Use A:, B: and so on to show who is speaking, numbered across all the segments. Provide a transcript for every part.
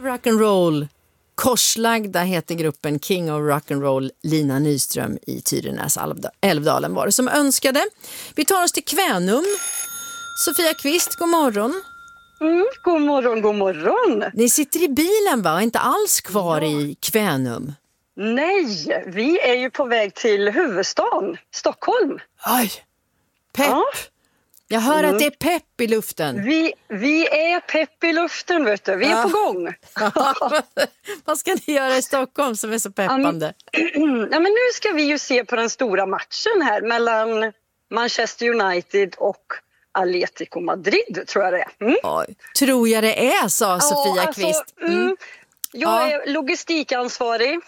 A: Rock'n'Roll. Korslagda heter gruppen King of Rock'n'Roll. Lina Nyström i Tyrenäs Älvdalen var det som önskade. Vi tar oss till Kvänum. Sofia Kvist, god morgon.
B: God morgon, god morgon.
A: Ni sitter i bilen va? Inte alls kvar i Kvänum.
B: Nej, vi är ju på väg till huvudstaden, Stockholm.
A: Oj, pepp. Ja. Jag hör att det är pepp i luften.
B: Vi är pepp i luften, vet du. Vi är på gång.
A: Vad ska ni göra i Stockholm som är så peppande?
B: Men nu ska vi ju se på den stora matchen här mellan Manchester United och Atletico Madrid, tror jag det är.
A: Oj, tror jag det är, sa Sofia Kvist.
B: Jag är logistikansvarig.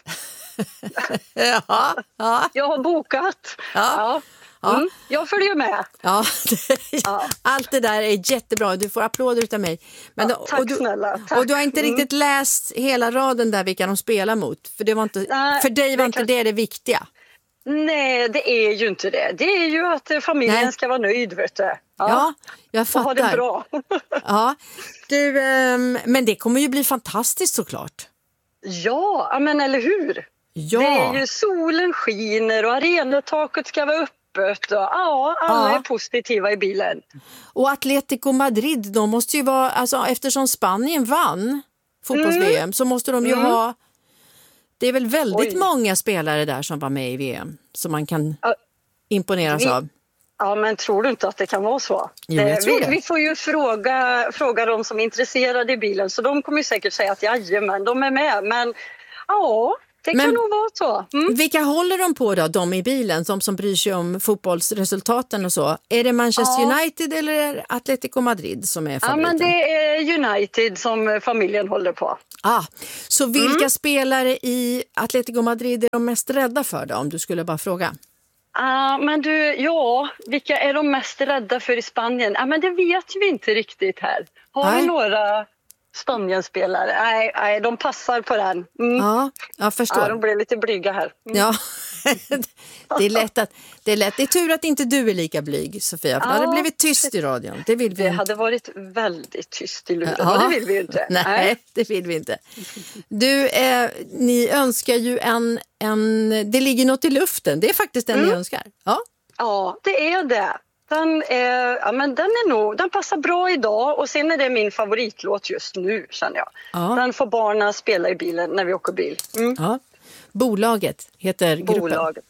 B: Jag har bokat. Jag följer med.
A: Allt det där är jättebra. Du får applåder utav mig. Men
B: tack snälla. Tack.
A: Och du har inte riktigt läst hela raden där vilka de spelar mot. För, det var inte, för dig var inte det viktiga.
B: Nej, det är ju inte det. Det är ju att familjen ska vara nöjd, vet du.
A: Ja, jag fattar.
B: Och ha det bra.
A: Du, men det kommer ju bli fantastiskt såklart.
B: Ja, men eller hur?
A: Ja.
B: Det är ju solen skiner och arenataket ska vara öppet. Och, alla är positiva i bilen.
A: Och Atletico Madrid, de måste ju vara, alltså eftersom Spanien vann fotbolls-VM så måste de ju ha, det är väl väldigt många spelare där som var med i VM som man kan imponeras av.
B: Ja, men tror du inte att det kan vara så?
A: Jo, jag tror det.
B: Vi får ju fråga de som är intresserade i bilen, så de kommer ju säkert säga att jajamän, de är med. Men det kan nog vara så.
A: Vilka håller de på då, de i bilen, de som bryr sig om fotbollsresultaten och så? Är det Manchester United eller är det Atletico Madrid som är favoriten?
B: Ja, men det är United som familjen håller på.
A: Så vilka spelare i Atletico Madrid är de mest rädda för då, om du skulle bara fråga?
B: Men vilka är de mest rädda för i Spanien? Men det vet vi inte riktigt här. Har vi några Spanienspelare? Nej, de passar på den.
A: Jag förstår.
B: De blir lite blyga här.
A: Ja, det är lätt. Det är tur att inte du är lika blyg, Sofia, för det hade blivit tyst i radion. Det
B: hade varit väldigt tyst i luren, och det vill vi ju inte.
A: Nej, det vill vi inte. Du, ni önskar ju det ligger något i luften. Det är faktiskt den ni önskar.
B: Ja, det är det. Den passar bra idag, och sen är det min favoritlåt just nu, känner jag. Den får barnen spela i bilen när vi åker bil.
A: Bolaget heter gruppen.
B: Bolaget.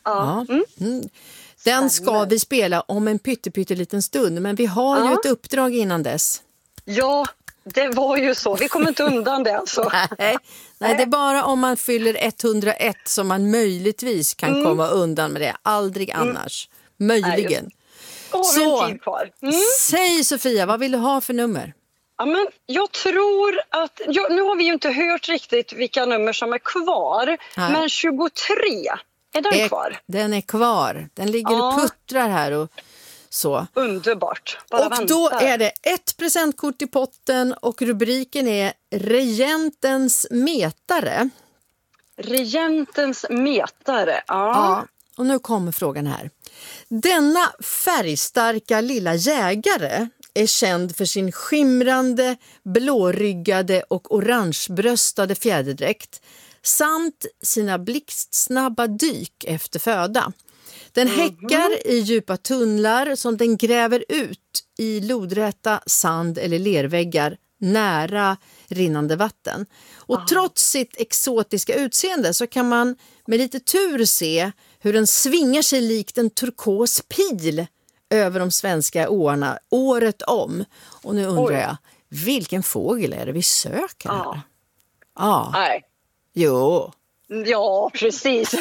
A: Den ska vi spela om en pytteliten stund, men vi har ju ett uppdrag innan dess.
B: Ja, det var ju så. Vi kommer inte undan det alltså.
A: Nej, det är bara om man fyller 101 som man möjligtvis kan komma undan med det. Aldrig annars. Möjligen.
B: Så, tid kvar.
A: Säg Sofia, vad vill du ha för nummer?
B: Men jag tror att, nu har vi ju inte hört riktigt vilka nummer som är kvar, men 23, är den kvar?
A: Den är kvar, den ligger och puttrar här och så.
B: Underbart,
A: och då är det ett presentkort i potten och rubriken är Regentens metare.
B: Regentens metare,
A: Ja, och nu kommer frågan här. Denna färgstarka lilla jägare är känd för sin skimrande, blåryggade och orangebröstade fjäderdräkt samt sina blixtsnabba dyk efter föda. Den häckar i djupa tunnlar som den gräver ut i lodräta sand- eller lerväggar nära rinnande vatten. Och trots sitt exotiska utseende så kan man med lite tur se hur den svingar sig likt en turkos pil över de svenska åarna året om. Och nu undrar jag, vilken fågel är det vi söker här?
B: Nej.
A: Jo.
B: Ja, precis.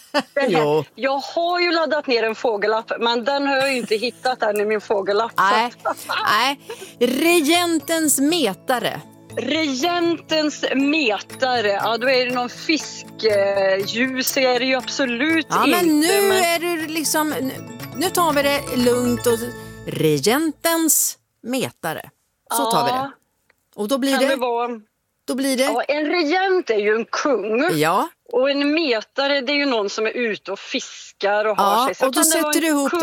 B: Jag har ju laddat ner en fågelapp, men den har jag ju inte hittat än i min fågelapp.
A: Nej. Regentens metare.
B: Regentens metare, då är det någon fiskljus, är det ju absolut inte.
A: Men nu är det liksom, nu tar vi det lugnt och regentens metare. Så tar vi det. Och då blir
B: en regent är ju en kung.
A: Ja.
B: Och en metare, det är ju någon som är ute och fiskar och har sig. Så
A: och då sätter du ihop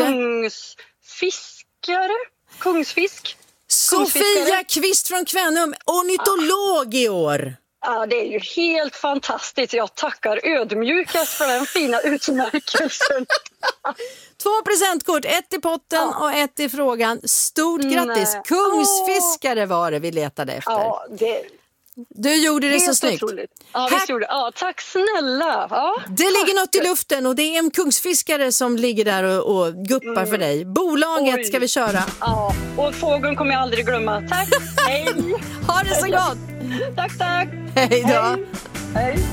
B: Kungsfisk.
A: Sofia Kvist från Kvänum, ornitolog i år.
B: Ja, det är ju helt fantastiskt. Jag tackar ödmjukast för den fina utmärkelsen.
A: 2 presentkort, 1 i potten och 1 i frågan. Stort grattis! Kungsfiskare var det vi letade efter.
B: Ja,
A: du gjorde det så snyggt.
B: Otroligt. Ja, visst gjorde det. Ja, tack snälla. Ja,
A: det ligger något i luften och det är en kungsfiskare som ligger där och guppar för dig. Bolaget ska vi köra.
B: Ja, och fågeln kommer jag aldrig glömma. Tack, hej.
A: Ha det så gott.
B: Tack.
A: Hej då.
B: Hej.